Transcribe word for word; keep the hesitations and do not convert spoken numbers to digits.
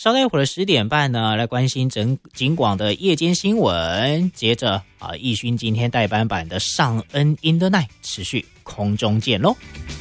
稍待一会儿十点半呢，来关心整警广的夜间新闻。接着啊，奕勋今天代班版的尚恩 in the night 持续空中见喽。